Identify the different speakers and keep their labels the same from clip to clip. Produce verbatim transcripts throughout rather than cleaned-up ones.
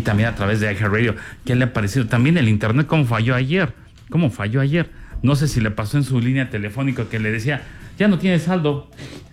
Speaker 1: también a través de iHeartRadio. ¿Qué le ha parecido? También el internet, ¿cómo falló ayer? ¿Cómo falló ayer? No sé si le pasó en su línea telefónica que le decía, ya no tiene saldo.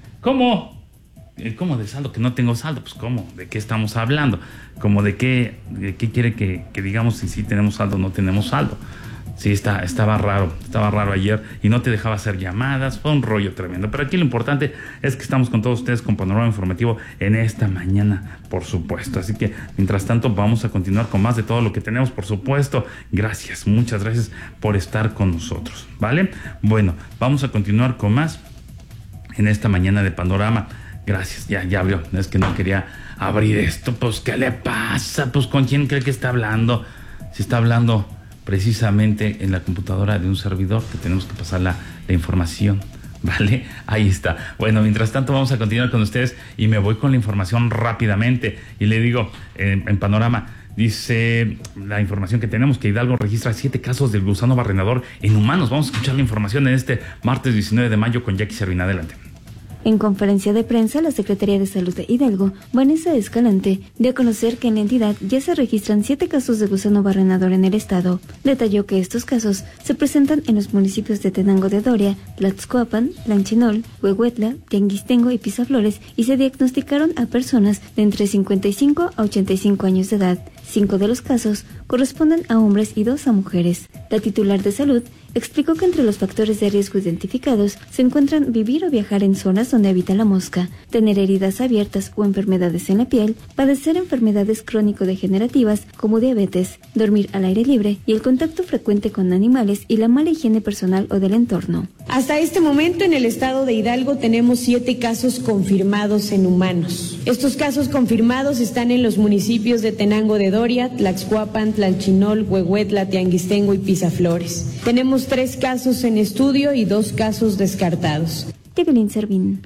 Speaker 1: ¿Cómo? ¿Cómo de saldo? Que no tengo saldo. Pues ¿cómo? ¿De qué estamos hablando? ¿Cómo de qué, de qué quiere que, que digamos si sí tenemos saldo o no tenemos saldo? Sí, está, estaba raro, estaba raro ayer y no te dejaba hacer llamadas, fue un rollo tremendo. Pero aquí lo importante es que estamos con todos ustedes con Panorama Informativo en esta mañana, por supuesto. Así que, mientras tanto, vamos a continuar con más de todo lo que tenemos, por supuesto. Gracias, muchas gracias por estar con nosotros, ¿vale? Bueno, vamos a continuar con más en esta mañana de Panorama. Gracias, ya, ya abrió. Es que no quería abrir esto. Pues, ¿qué le pasa? Pues, ¿con quién cree que está hablando? Si está hablando precisamente en la computadora de un servidor que tenemos que pasar la, la información, ¿vale? Ahí está. Bueno, mientras tanto vamos a continuar con ustedes y me voy con la información rápidamente y le digo, en, en Panorama, dice la información que tenemos que Hidalgo registra siete casos del gusano barrenador en humanos. Vamos a escuchar la información en este martes diecinueve de mayo con Jackie Servín. Adelante.
Speaker 2: En conferencia de prensa, la Secretaría de Salud de Hidalgo, Vanessa Escalante, dio a conocer que en la entidad ya se registran siete casos de gusano barrenador en el estado. Detalló que estos casos se presentan en los municipios de Tenango de Doria, Tlaxcoapan, Tlanchinol, Huehuetla, Tianguistengo y Pisaflores y se diagnosticaron a personas de entre cincuenta y cinco a ochenta y cinco años de edad. Cinco de los casos corresponden a hombres y dos a mujeres. La titular de salud explicó que entre los factores de riesgo identificados se encuentran vivir o viajar en zonas donde habita la mosca, tener heridas abiertas o enfermedades en la piel, padecer enfermedades crónico-degenerativas como diabetes, dormir al aire libre y el contacto frecuente con animales y la mala higiene personal o del entorno.
Speaker 3: Hasta este momento en el estado de Hidalgo tenemos siete casos confirmados en humanos. Estos casos confirmados están en los municipios de Tenango de Doria, Tlaxcoapan, Tlanchinol, Huehuetla, Tianguistengo y Pisaflores. Tenemos tres casos en estudio y dos casos descartados.
Speaker 2: Evelyn Servín.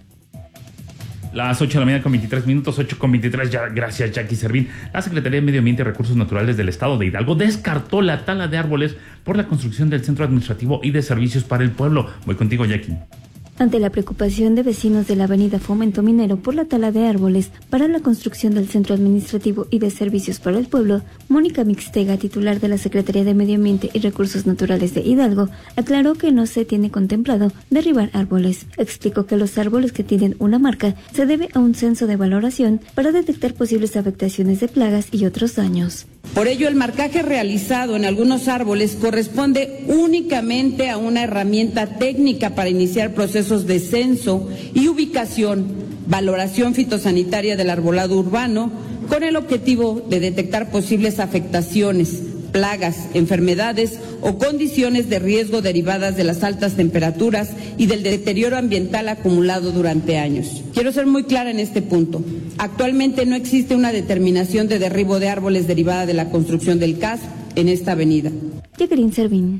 Speaker 1: Las ocho de la mañana con veintitrés minutos, ocho con veintitrés, ya, gracias Jackie Servín. La Secretaría de Medio Ambiente y Recursos Naturales del Estado de Hidalgo descartó la tala de árboles por la construcción del Centro Administrativo y de Servicios para el Pueblo. Voy contigo, Jackie.
Speaker 2: Ante la preocupación de vecinos de la avenida Fomento Minero por la tala de árboles para la construcción del Centro Administrativo y de Servicios para el Pueblo, Mónica Mixtega, titular de la Secretaría de Medio Ambiente y Recursos Naturales de Hidalgo, aclaró que no se tiene contemplado derribar árboles. Explicó que los árboles que tienen una marca se debe a un censo de valoración para detectar posibles afectaciones de plagas y otros daños.
Speaker 4: Por ello, el marcaje realizado en algunos árboles corresponde únicamente a una herramienta técnica para iniciar procesos de censo y ubicación, valoración fitosanitaria del arbolado urbano, con el objetivo de detectar posibles afectaciones, plagas, enfermedades o condiciones de riesgo derivadas de las altas temperaturas y del deterioro ambiental acumulado durante años. Quiero ser muy clara en este punto. Actualmente no existe una determinación de derribo de árboles derivada de la construcción del C A S en esta avenida.
Speaker 2: Jacqueline Servín.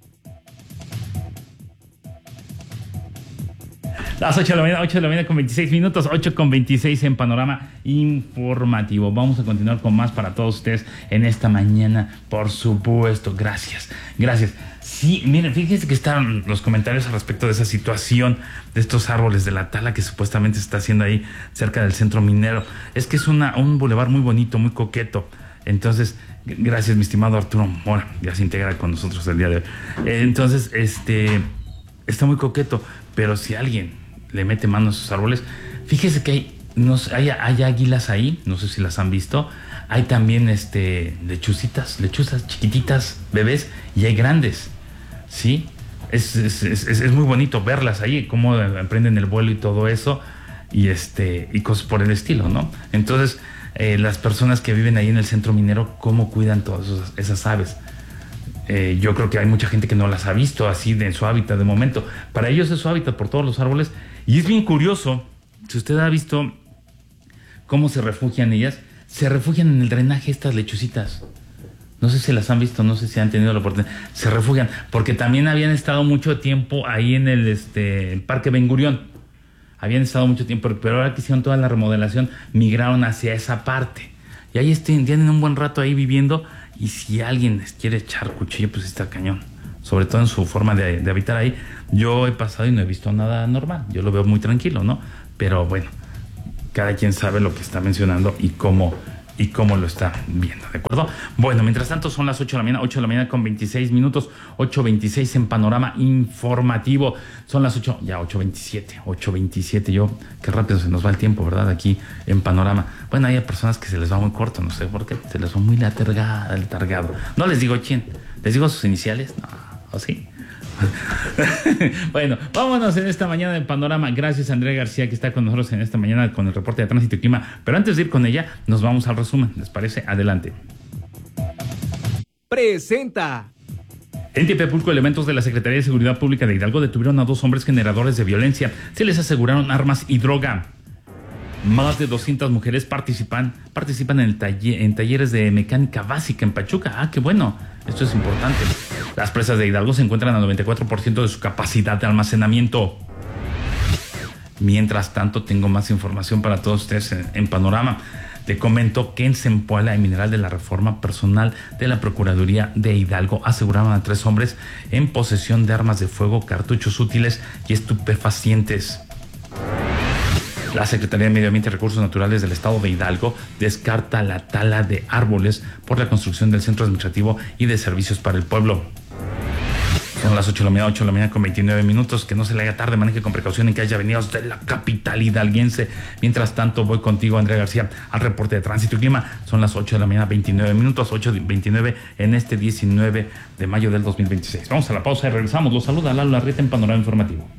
Speaker 1: Las ocho de la mañana, ocho de la mañana con veintiséis minutos, ocho con veintiséis en Panorama Informativo. Vamos a continuar con más para todos ustedes en esta mañana, por supuesto. Gracias, gracias. Sí, miren, fíjense que están los comentarios al respecto de esa situación de estos árboles de la tala que supuestamente se está haciendo ahí cerca del centro minero. Es que es una, un bulevar muy bonito, muy coqueto. Entonces, gracias, mi estimado Arturo Mora, ya se integra con nosotros el día de hoy. Entonces, este, está muy coqueto, pero si alguien le mete mano a esos árboles, fíjese que hay, no sé, hay, hay águilas ahí, no sé si las han visto. Hay también este lechucitas, lechuzas chiquititas, bebés, y hay grandes, ¿sí? Es, es, es, es muy bonito verlas ahí, cómo emprenden el vuelo y todo eso, y este y cosas por el estilo, ¿no? Entonces, eh, las personas que viven ahí en el centro minero, ¿cómo cuidan todas esas, esas aves? Eh, yo creo que hay mucha gente que no las ha visto así de, en su hábitat de momento. Para ellos es su hábitat por todos los árboles, y es bien curioso, si usted ha visto cómo se refugian ellas, se refugian en el drenaje estas lechucitas. No sé si las han visto, no sé si han tenido la oportunidad. Se refugian, porque también habían estado mucho tiempo ahí en el este, Parque Ben Gurión. Habían estado mucho tiempo, pero ahora que hicieron toda la remodelación, migraron hacia esa parte. Y ahí estén, tienen un buen rato ahí viviendo, y si alguien les quiere echar cuchillo, pues está cañón. Sobre todo en su forma de, de habitar ahí. Yo he pasado y no he visto nada normal. Yo lo veo muy tranquilo, ¿no? Pero bueno, cada quien sabe lo que está mencionando y cómo, y cómo lo está viendo, ¿de acuerdo? Bueno, mientras tanto son las ocho de la mañana, ocho de la mañana con veintiséis minutos, ocho veintiséis en Panorama Informativo. Son las ocho, ya ocho veintisiete, ocho veintisiete. Yo, qué rápido se nos va el tiempo, ¿verdad? Aquí en Panorama. Bueno, hay personas que se les va muy corto, no sé por qué, se les va muy latergado, letargado. No les digo quién, les digo sus iniciales, no, ¿o sí? Bueno, vámonos en esta mañana de Panorama. Gracias a Andrea García, que está con nosotros en esta mañana con el reporte de tránsito y clima. Pero antes de ir con ella, nos vamos al resumen. ¿Les parece? Adelante.
Speaker 5: Presenta.
Speaker 1: En Tepepulco, elementos de la Secretaría de Seguridad Pública de Hidalgo detuvieron a dos hombres generadores de violencia. Se les aseguraron armas y droga. Más de doscientas mujeres participan, participan en, el taller, en talleres de mecánica básica en Pachuca. Ah, qué bueno. Esto es importante. Las presas de Hidalgo se encuentran al noventa y cuatro por ciento de su capacidad de almacenamiento. Mientras tanto, tengo más información para todos ustedes en, en Panorama. Te comento que en Zempoala, el mineral de la Reforma, personal de la Procuraduría de Hidalgo aseguraron a tres hombres en posesión de armas de fuego, cartuchos útiles y estupefacientes. La Secretaría de Medio Ambiente y Recursos Naturales del Estado de Hidalgo descarta la tala de árboles por la construcción del Centro Administrativo y de Servicios para el Pueblo. Son las ocho de la mañana, ocho de la mañana con veintinueve minutos. Que no se le haga tarde, maneje con precaución en que haya avenidas de la capital hidalguense. Mientras tanto, voy contigo, Andrea García, al reporte de tránsito y clima. Son las ocho de la mañana, veintinueve minutos, ocho veintinueve en este diecinueve de mayo del dos mil veintiséis. Vamos a la pausa y regresamos. Los saluda Lalo Larrieta en Panorama Informativo.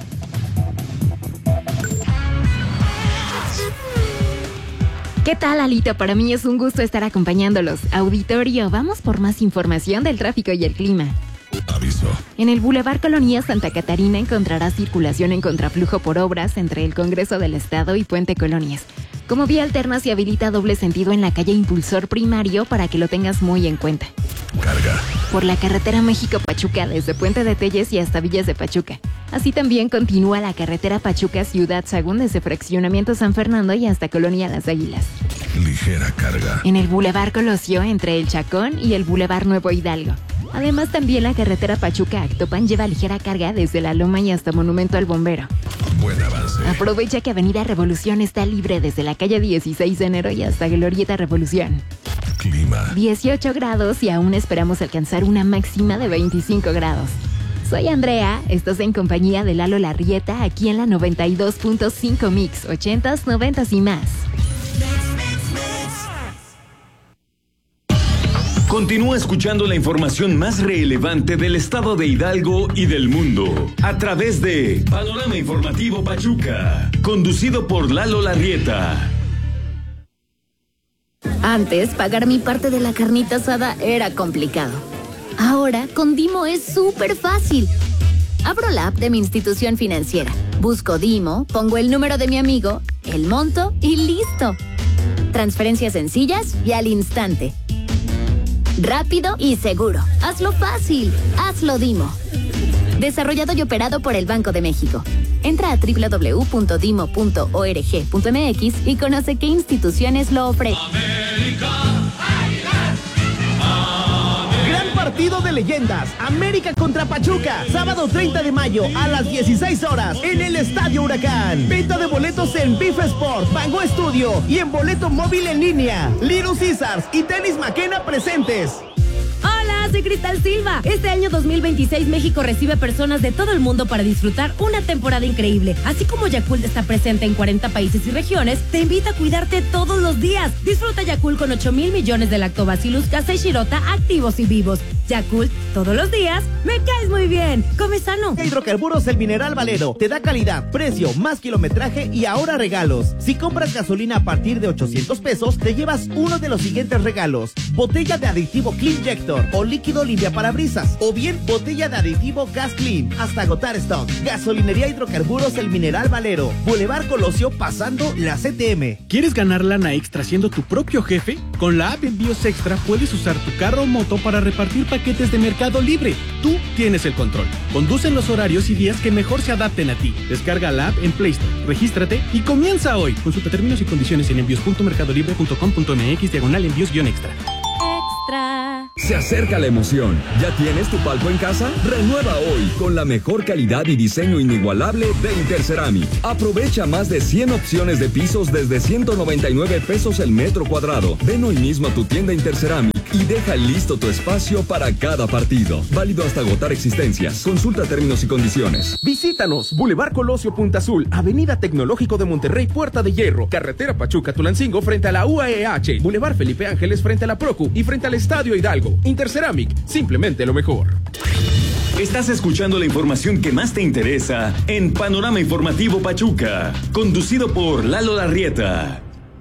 Speaker 6: ¿Qué tal, Alito? Para mí es un gusto estar acompañándolos. Auditorio, vamos por más información del tráfico y el clima.
Speaker 7: Aviso.
Speaker 6: En el Boulevard Colonia Santa Catarina encontrarás circulación en contraflujo por obras entre el Congreso del Estado y Puente Colonias. Como vía alterna se habilita doble sentido en la calle Impulsor Primario para que lo tengas muy en cuenta.
Speaker 7: Carga.
Speaker 6: Por la carretera México-Pachuca desde Puente de Telles y hasta Villas de Pachuca. Así también continúa la carretera Pachuca-Ciudad Sagún desde Fraccionamiento San Fernando y hasta Colonia Las Águilas.
Speaker 7: Ligera carga.
Speaker 6: En el Boulevard Colosio entre el Chacón y el Boulevard Nuevo Hidalgo. Además, también la carretera Pachuca-Actopan lleva ligera carga desde La Loma y hasta Monumento al Bombero.
Speaker 7: Buen avance.
Speaker 6: Aprovecha que Avenida Revolución está libre desde la calle dieciséis de enero y hasta Glorieta Revolución.
Speaker 7: Clima.
Speaker 6: dieciocho grados y aún esperamos alcanzar una máxima de veinticinco grados. Soy Andrea, estás en compañía de Lalo Larrieta aquí en la noventa y dos punto cinco Mix, ochentas, noventas y más.
Speaker 8: Continúa escuchando la información más relevante del estado de Hidalgo y del mundo a través de Panorama Informativo Pachuca, conducido por Lalo Larrieta.
Speaker 9: Antes, pagar mi parte de la carnita asada era complicado. Ahora, con Dimo es súper fácil. Abro la app de mi institución financiera, busco Dimo, pongo el número de mi amigo, el monto y listo. Transferencias sencillas y al instante. Rápido y seguro. Hazlo fácil. Hazlo Dimo. Desarrollado y operado por el Banco de México. Entra a doble u doble u doble u punto dimo punto org punto m x y conoce qué instituciones lo ofrecen.
Speaker 5: Gran partido de leyendas. América contra Pachuca. Sábado treinta de mayo a las dieciséis horas en el Estadio Huracán. Venta de boletos en Bif Sport, Bango Studio y en boleto móvil en línea. Little Caesars y Tenis Maquena presentes.
Speaker 10: Hola, soy Cristal Silva. Este año dos mil veintiséis México recibe personas de todo el mundo para disfrutar una temporada increíble. Así como Yakult está presente en cuarenta países y regiones, te invita a cuidarte todos los días. Disfruta Yakult con ocho mil millones de lactobacillus casei shirota activos y vivos. Yakult, todos los días, me caes muy bien. Come sano.
Speaker 5: Hidrocarburos El Mineral Valero te da calidad, precio, más kilometraje y ahora regalos. Si compras gasolina a partir de ochocientos pesos, te llevas uno de los siguientes regalos: botella de aditivo Cleanjector o líquido limpiaparabrisas, o bien botella de aditivo Gas Clean hasta agotar stock. Gasolinería Hidrocarburos El Mineral Valero, Boulevard Colosio pasando la C T M.
Speaker 11: ¿Quieres ganar lana extra siendo tu propio jefe? Con la app Envíos Extra puedes usar tu carro o moto para repartir paquetes de Mercado Libre. Tú tienes el control. Conduce en los horarios y días que mejor se adapten a ti. Descarga la app en Play Store, regístrate y comienza hoy. Consulta términos y condiciones en envíos punto mercadolibre punto com punto m x diagonal envíos guión extra.
Speaker 10: Extra.
Speaker 12: Se acerca la emoción. ¿Ya tienes tu palco en casa? Renueva hoy con la mejor calidad y diseño inigualable de Interceramic. Aprovecha más de cien opciones de pisos desde ciento noventa y nueve pesos el metro cuadrado. Ven hoy mismo a tu tienda Interceramic y deja listo tu espacio para cada partido. Válido hasta agotar existencias. Consulta términos y condiciones.
Speaker 13: Visítanos, Boulevard Colosio Punta Azul, Avenida Tecnológico de Monterrey, Puerta de Hierro, Carretera Pachuca-Tulancingo frente a la U A E H, Boulevard Felipe Ángeles frente a la Procu y frente al Estadio Hidalgo. Interceramic, simplemente lo mejor.
Speaker 8: Estás escuchando la información que más te interesa en Panorama Informativo Pachuca, conducido por Lalo Larrieta.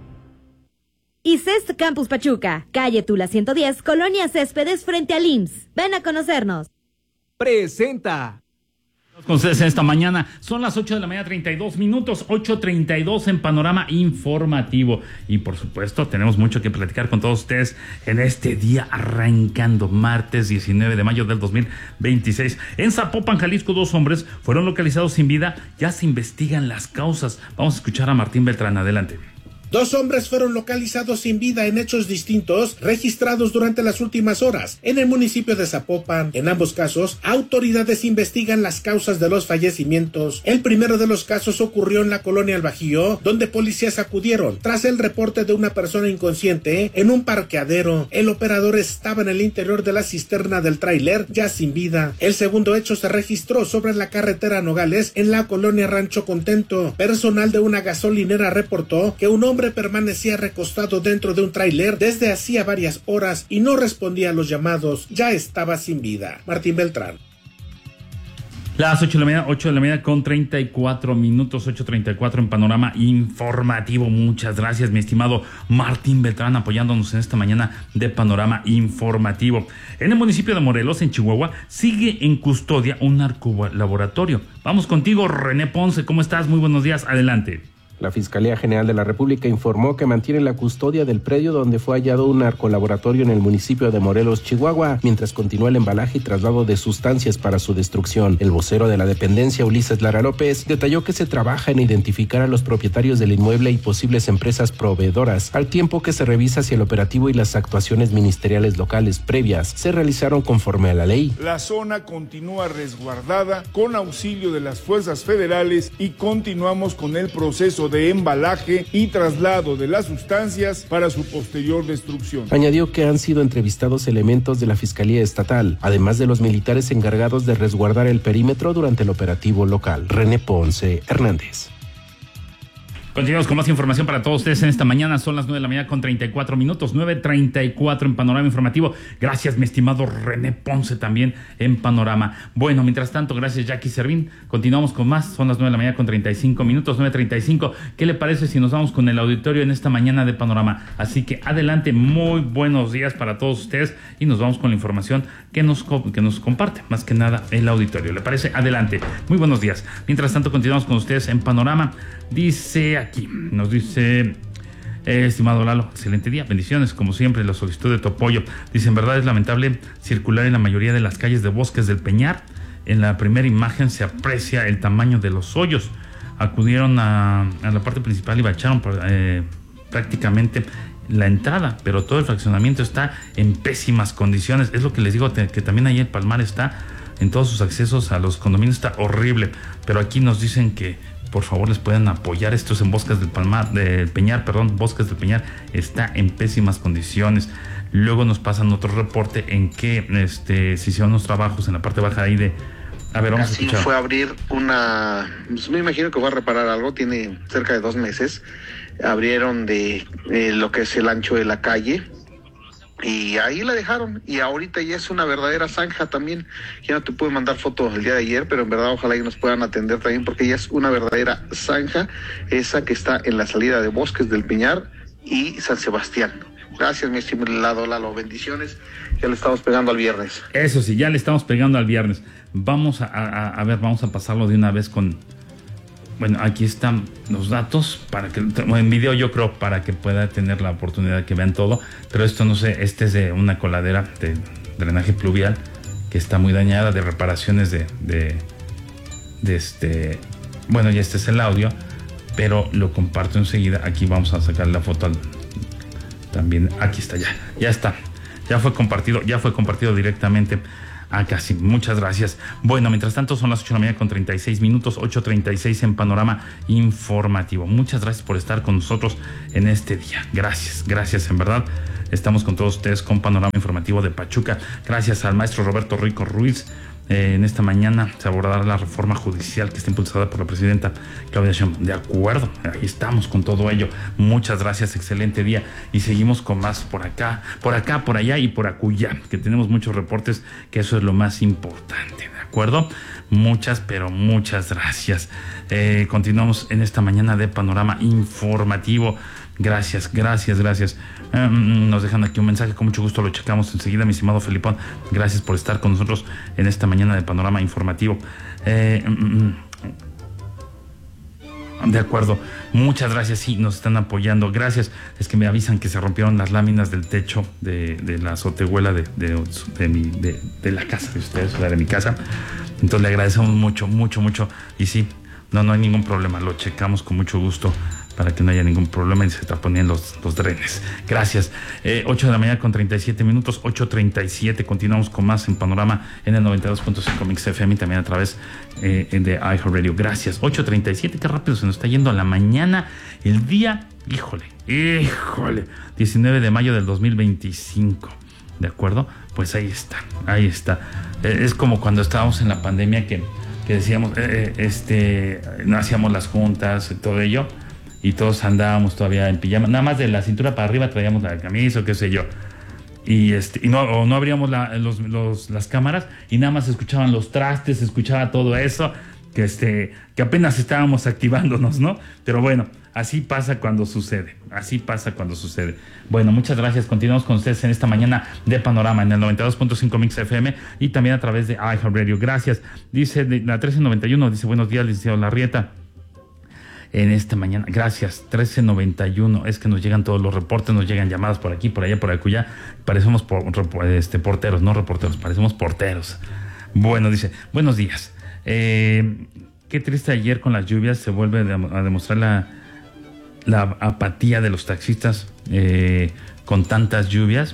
Speaker 10: I C E S Campus Pachuca, calle Tula ciento diez, Colonia Céspedes frente al I M S S. Ven a conocernos.
Speaker 13: Presenta.
Speaker 1: Con ustedes esta mañana, son las ocho de la mañana, treinta y dos minutos, ocho treinta y dos en Panorama Informativo. Y por supuesto, tenemos mucho que platicar con todos ustedes en este día arrancando, martes diecinueve de mayo del dos mil veintiséis. En Zapopan, Jalisco, dos hombres fueron localizados sin vida. Ya se investigan las causas. Vamos a escuchar a Martín Beltrán, adelante.
Speaker 14: Dos hombres fueron localizados sin vida en hechos distintos registrados durante las últimas horas en el municipio de Zapopan. En ambos casos, autoridades investigan las causas de los fallecimientos. El primero de los casos ocurrió en la colonia El Bajío, donde policías acudieron tras el reporte de una persona inconsciente en un parqueadero. El operador estaba en el interior de la cisterna del tráiler, ya sin vida. El segundo hecho se registró sobre la carretera Nogales en la colonia Rancho Contento. Personal de una gasolinera reportó que un hombre permanecía recostado dentro de un tráiler desde hacía varias horas y no respondía a los llamados. Ya estaba sin vida. Martín Beltrán.
Speaker 1: Las ocho de la mañana, ocho de la mañana con treinta y cuatro minutos, ocho treinta y cuatro en Panorama Informativo. Muchas gracias, mi estimado Martín Beltrán, apoyándonos en esta mañana de Panorama Informativo. En el municipio de Morelos, en Chihuahua, sigue en custodia un narcolaboratorio. Vamos contigo, René Ponce. ¿Cómo estás? Muy buenos días. Adelante.
Speaker 15: La Fiscalía General de la República informó que mantiene la custodia del predio donde fue hallado un narcolaboratorio en el municipio de Morelos, Chihuahua, mientras continúa el embalaje y traslado de sustancias para su destrucción. El vocero de la dependencia, Ulises Lara López, detalló que se trabaja en identificar a los propietarios del inmueble y posibles empresas proveedoras, al tiempo que se revisa si el operativo y las actuaciones ministeriales locales previas se realizaron conforme a la ley.
Speaker 16: La zona continúa resguardada con auxilio de las fuerzas federales y continuamos con el proceso de embalaje y traslado de las sustancias para su posterior destrucción.
Speaker 15: Añadió que han sido entrevistados elementos de la Fiscalía Estatal, además de los militares encargados de resguardar el perímetro durante el operativo local. René Ponce Hernández.
Speaker 1: Continuamos con más información para todos ustedes en esta mañana. Son las nueve de la mañana con treinta y cuatro minutos, nueve treinta y cuatro en Panorama Informativo. Gracias, mi estimado René Ponce, también en Panorama. Bueno, mientras tanto, gracias, Jackie Servín. Continuamos con más. Son las nueve de la mañana con treinta y cinco minutos, nueve treinta y cinco. ¿Qué le parece si nos vamos con el auditorio en esta mañana de Panorama? Así que adelante, muy buenos días para todos ustedes y nos vamos con la información que nos, que nos comparte, más que nada, el auditorio. ¿Le parece? Adelante. Muy buenos días. Mientras tanto, continuamos con ustedes en Panorama. Dice aquí, nos dice, eh, estimado Lalo, excelente día, bendiciones, como siempre, la solicitud de tu apoyo. Dice, en verdad es lamentable circular en la mayoría de las calles de Bosques del Peñar. En la primera imagen se aprecia el tamaño de los hoyos. Acudieron a, a la parte principal y bacharon eh, prácticamente la entrada, pero todo el fraccionamiento está en pésimas condiciones. Es lo que les digo, que también ahí el Palmar está, en todos sus accesos a los condominios está horrible, pero aquí nos dicen que por favor les pueden apoyar. Estos en Bosques del Palmar, del Peñar, perdón, Bosques del Peñar está en pésimas condiciones. Luego nos pasan otro reporte en que este, se hicieron unos trabajos en la parte baja ahí de... A ver, vamos
Speaker 17: Así
Speaker 1: a escuchar.
Speaker 17: Fue a abrir una... Pues me imagino que fue a reparar algo, tiene cerca de dos meses. Abrieron de eh, lo que es el ancho de la calle y ahí la dejaron, y ahorita ya es una verdadera zanja también. Ya no te pude mandar fotos el día de ayer, pero en verdad ojalá que nos puedan atender también, porque ya es una verdadera zanja esa que está en la salida de Bosques del Peñar y San Sebastián. Gracias, mi estimado Lalo, bendiciones. Ya le estamos pegando al viernes.
Speaker 1: Eso sí, ya le estamos pegando al viernes. Vamos a, a, a ver, vamos a pasarlo de una vez con... Bueno, aquí están los datos para que en video, yo creo, para que pueda tener la oportunidad de que vean todo. Pero esto no sé, este es de una coladera de drenaje pluvial que está muy dañada, de reparaciones de, de, de este. Bueno, ya este es el audio, pero lo comparto enseguida. Aquí vamos a sacar la foto al, también. Aquí está, ya, ya está. ya fue compartido, ya fue compartido directamente a casi. Muchas gracias. Bueno, mientras tanto son las ocho de la mañana con treinta y seis minutos, ocho treinta y seis en Panorama Informativo. Muchas gracias por estar con nosotros en este día. Gracias, gracias en verdad. Estamos con todos ustedes con Panorama Informativo de Pachuca. Gracias al maestro Roberto Rico Ruiz. Eh, en esta mañana se abordará la reforma judicial que está impulsada por la presidenta Claudia Sheinbaum. De acuerdo, ahí estamos con todo ello. Muchas gracias, excelente día. Y seguimos con más por acá, por acá, por allá y por acullá, que tenemos muchos reportes, que eso es lo más importante, ¿de acuerdo? Muchas, pero muchas gracias. Eh, continuamos en esta mañana de Panorama Informativo. Gracias, gracias, gracias. Um, nos dejan aquí un mensaje, con mucho gusto lo checamos enseguida, mi estimado Felipón. Gracias por estar con nosotros en esta mañana de Panorama Informativo. Eh, um, de acuerdo, muchas gracias, sí, nos están apoyando. Gracias, es que me avisan que se rompieron las láminas del techo de, de la azotehuela de, de, de, mi, de, de la casa de ustedes, la de mi casa. Entonces le agradecemos mucho, mucho, mucho. Y sí, no, no hay ningún problema, lo checamos con mucho gusto para que no haya ningún problema y se taponen los, los drenes. Gracias. Eh, ocho de la mañana con treinta y siete minutos, ocho treinta y siete. Continuamos con más en Panorama en el noventa y dos punto cinco Mix F M y también a través eh, de iHeartRadio. Gracias. ocho treinta y siete, qué rápido se nos está yendo a la mañana. El día, híjole, híjole, diecinueve de mayo del dos mil veinticinco. ¿De acuerdo? Pues ahí está, ahí está. Eh, es como cuando estábamos en la pandemia que, que decíamos, eh, este, no hacíamos las juntas y todo ello. Y todos andábamos todavía en pijama, nada más de la cintura para arriba traíamos la camisa o qué sé yo. Y este y no, o no abríamos la, los, los, las cámaras y nada más se escuchaban los trastes, se escuchaba todo eso, que, este, que apenas estábamos activándonos, ¿no? Pero bueno, así pasa cuando sucede, así pasa cuando sucede. Bueno, muchas gracias, continuamos con ustedes en esta mañana de Panorama en el noventa y dos punto cinco Mix F M y también a través de iHeartRadio. Gracias. Dice de, la trece noventa y uno, dice buenos días, licenciado Larrieta. En esta mañana, gracias, trece noventa y uno, es que nos llegan todos los reportes, nos llegan llamadas por aquí, por allá, por acullá, parecemos por, este, porteros, no reporteros, parecemos porteros. Bueno, dice, buenos días, eh, qué triste ayer con las lluvias, se vuelve a demostrar la, la apatía de los taxistas eh, con tantas lluvias.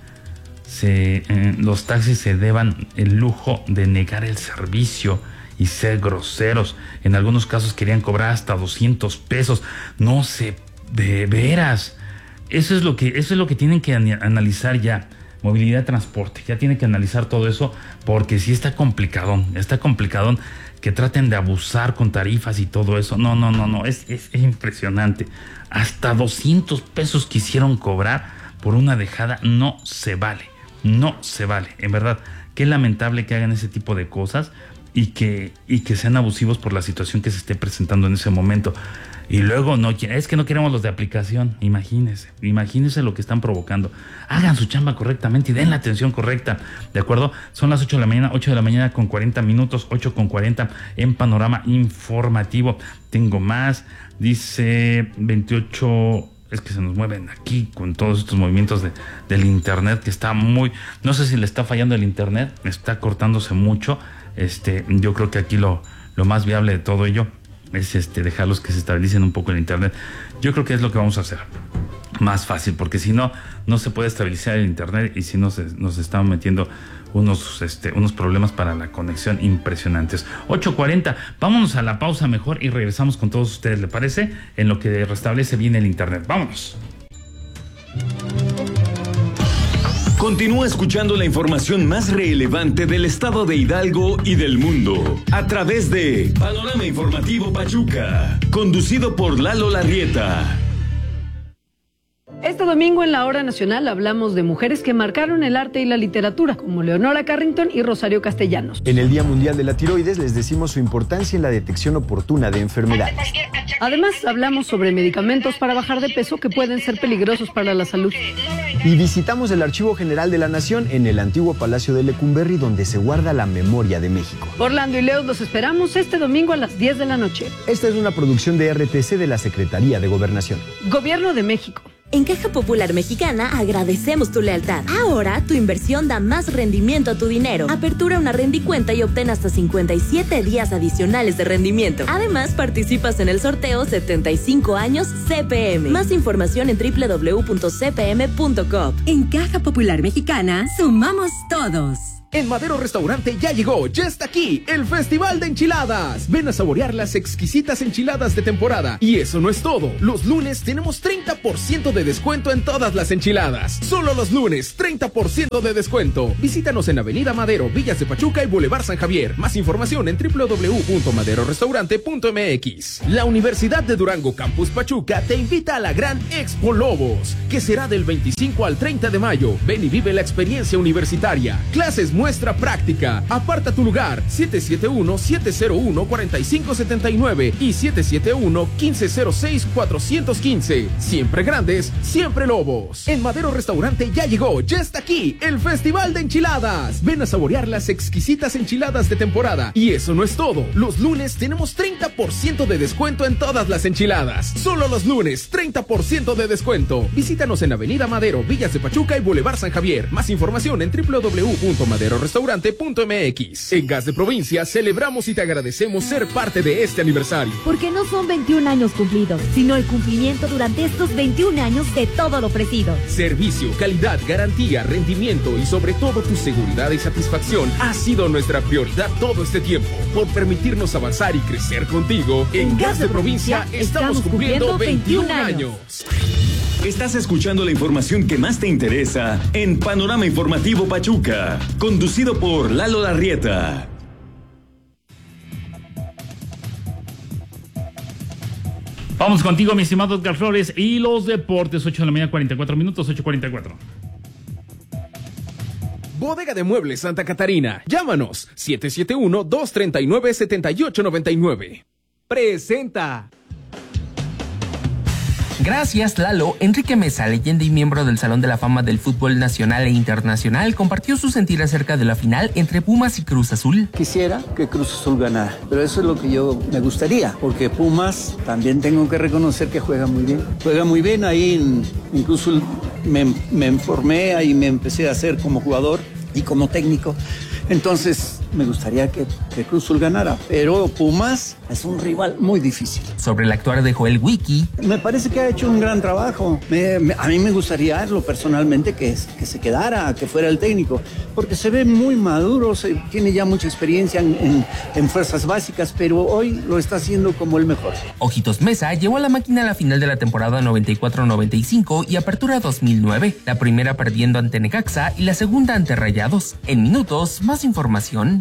Speaker 1: Se, eh, los taxis se deban el lujo de negar el servicio y ser groseros. En algunos casos querían cobrar hasta doscientos pesos. No sé, de veras. Eso es lo que, eso es lo que tienen que analizar ya. Movilidad, transporte. Ya tienen que analizar todo eso porque sí está complicadón. Está complicadón que traten de abusar con tarifas y todo eso. No, no, no, no. Es, es, es impresionante. Hasta doscientos pesos quisieron cobrar por una dejada. No se vale. No se vale. En verdad, qué lamentable que hagan ese tipo de cosas. Y que, y que sean abusivos por la situación que se esté presentando en ese momento. Y luego, no es que no queremos los de aplicación. Imagínense, imagínense lo que están provocando. Hagan su chamba correctamente y den la atención correcta. ¿De acuerdo? Son las ocho de la mañana, ocho de la mañana con cuarenta minutos, ocho con cuarenta en Panorama Informativo. Tengo más, dice veintiocho... Es que se nos mueven aquí con todos estos movimientos de, del internet que está muy... No sé si le está fallando el internet, está cortándose mucho. Este, yo creo que aquí lo, lo más viable de todo ello es este, dejarlos que se estabilicen un poco el internet. Yo creo que es lo que vamos a hacer. Más fácil, porque si no, no se puede estabilizar el internet y si no se, nos están metiendo unos, este, unos problemas para la conexión impresionantes. ocho cuarenta, vámonos a la pausa mejor y regresamos con todos ustedes, ¿le parece? En lo que restablece bien el internet. Vámonos.
Speaker 8: Continúa escuchando la información más relevante del estado de Hidalgo y del mundo a través de Panorama Informativo Pachuca, conducido por Lalo Larrieta.
Speaker 18: Este domingo en la Hora Nacional hablamos de mujeres que marcaron el arte y la literatura, como Leonora Carrington y Rosario Castellanos.
Speaker 19: En el Día Mundial de la Tiroides les decimos su importancia en la detección oportuna de enfermedades.
Speaker 18: Además, hablamos sobre medicamentos para bajar de peso que pueden ser peligrosos para la salud.
Speaker 19: Y visitamos el Archivo General de la Nación en el antiguo Palacio de Lecumberri, donde se guarda la memoria de México.
Speaker 18: Orlando y Leo los esperamos este domingo a las diez de la noche.
Speaker 19: Esta es una producción de R T C de la Secretaría de Gobernación.
Speaker 18: Gobierno de México.
Speaker 20: En Caja Popular Mexicana agradecemos tu lealtad. Ahora tu inversión da más rendimiento a tu dinero. Apertura una rendicuenta y obtén hasta cincuenta y siete días adicionales de rendimiento. Además, participas en el sorteo setenta y cinco años C P M. Más información en doble u doble u doble u punto c p m punto com.
Speaker 21: En Caja Popular Mexicana, sumamos todos.
Speaker 13: En Madero Restaurante ya llegó, ya está aquí, el Festival de Enchiladas. Ven a saborear las exquisitas enchiladas de temporada. Y eso no es todo. Los lunes tenemos treinta por ciento de descuento en todas las enchiladas. Solo los lunes, treinta por ciento de descuento. Visítanos en Avenida Madero, Villas de Pachuca y Boulevard San Javier. Más información en doble u doble u doble u punto madero restaurante punto m x. La Universidad de Durango Campus Pachuca te invita a la gran Expo Lobos, que será del veinticinco al treinta de mayo. Ven y vive la experiencia universitaria. Clases muestra práctica. Aparta tu lugar siete siete uno, siete cero uno, cuatro cinco siete nueve y siete siete uno, uno cinco cero seis, cuatro uno cinco. Siempre grandes, siempre Lobos. En Madero Restaurante ya llegó, ya está aquí, el Festival de Enchiladas. Ven a saborear las exquisitas enchiladas de temporada. Y eso no es todo. Los lunes tenemos treinta por ciento de descuento en todas las enchiladas. Solo los lunes, treinta por ciento de descuento. Visítanos en Avenida Madero, Villas de Pachuca y Boulevard San Javier. Más información en doble u doble u doble u punto madero restaurante punto m x. En Gas de Provincia celebramos y te agradecemos ser parte de este aniversario.
Speaker 10: Porque no son veintiún años cumplidos, sino el cumplimiento durante estos veintiún años de todo lo ofrecido.
Speaker 13: Servicio, calidad, garantía, rendimiento y sobre todo tu seguridad y satisfacción ha sido nuestra prioridad todo este tiempo. Por permitirnos avanzar y crecer contigo, en, en Gas, Gas de Provincia, Provincia estamos cumpliendo veintiún años.
Speaker 8: Estás escuchando la información que más te interesa en Panorama Informativo Pachuca, conducido por Lalo Larrieta.
Speaker 1: Vamos contigo, mi estimado Edgar Flores, y los deportes. Ocho de la mañana, cuarenta y cuatro minutos, ocho cuarenta y cuatro.
Speaker 13: Bodega de Muebles Santa Catarina. Llámanos siete siete uno, dos tres nueve, siete ocho nueve nueve.
Speaker 22: Presenta. Gracias, Lalo. Enrique Mesa, leyenda y miembro del Salón de la Fama del Fútbol Nacional e Internacional, compartió su sentir acerca de la final entre Pumas y Cruz Azul.
Speaker 23: Quisiera que Cruz Azul ganara, pero eso es lo que yo me gustaría, porque Pumas también tengo que reconocer que juega muy bien. Juega muy bien, ahí incluso me, me informé, ahí me empecé a hacer como jugador y como técnico. Entonces, me gustaría que, que Cruz Azul ganara, pero Pumas es un rival muy difícil.
Speaker 22: Sobre el actuar de Joel Wiki.
Speaker 23: Me parece que ha hecho un gran trabajo. Me, me, a mí me gustaría, lo personalmente, que, que se quedara, que fuera el técnico, porque se ve muy maduro, se, tiene ya mucha experiencia en, en, en fuerzas básicas, pero hoy lo está haciendo como el mejor.
Speaker 22: Ojitos Mesa llevó a la máquina a la final de la temporada noventa y cuatro noventa y cinco y apertura dos mil nueve, la primera perdiendo ante Necaxa y la segunda ante Rayados. En minutos, más información.